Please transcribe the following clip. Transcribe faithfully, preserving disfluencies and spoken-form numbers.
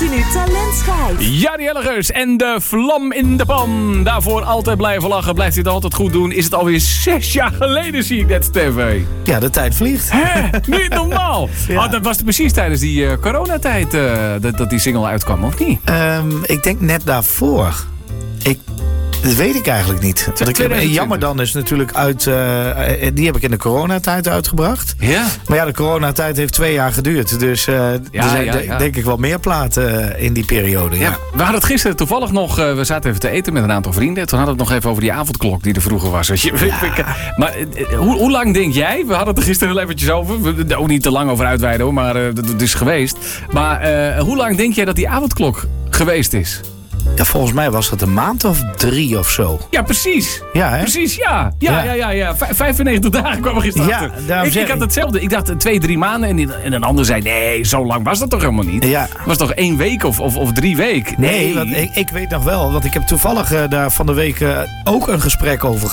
Continu Talentschijf. Jari Ellegers en de vlam in de pan. Daarvoor altijd blijven lachen. Blijft hij het altijd goed doen. Is het alweer zes jaar geleden, zie ik net op tv. Ja, de tijd vliegt. Hè? Niet normaal. Ja. Oh, dat was precies tijdens die uh, coronatijd uh, dat, dat die single uitkwam, of niet? Um, ik denk net daarvoor. Ik... Dat weet ik eigenlijk niet. Wat ik, tweeduizend twintig. Jammer dan is natuurlijk uit... Uh, die heb ik in de coronatijd uitgebracht. Ja. Maar ja, de coronatijd heeft twee jaar geduurd. Dus uh, Ja, er zijn ja, de- ja. denk ik wel meer platen uh, in die periode. Ja. Ja, we hadden het gisteren toevallig nog... Uh, we zaten even te eten met een aantal vrienden. Toen hadden we het nog even over die avondklok die er vroeger was. Weet je, maar uh, hoe, hoe lang denk jij... We hadden het er gisteren heel eventjes over. We er ook niet te lang over uitweiden hoor. Maar uh, het is geweest. Maar uh, hoe lang denk jij dat die avondklok geweest is? Ja, volgens mij was dat een maand of drie of zo. Ja, precies. Ja, hè? Precies, ja. Ja, ja, Ja. ja. ja. Vij- vijfennegentig dagen kwamen we gisteren Ja, achter. daarom Ik, zeg ik had ik. hetzelfde. Ik dacht twee, drie maanden. En, die- en een ander zei, nee, zo lang was dat toch helemaal niet? Ja. Het was toch één week of, of, of drie weken? Nee, want ik, ik weet nog wel. Want ik heb toevallig uh, daar van de week uh, ook een gesprek over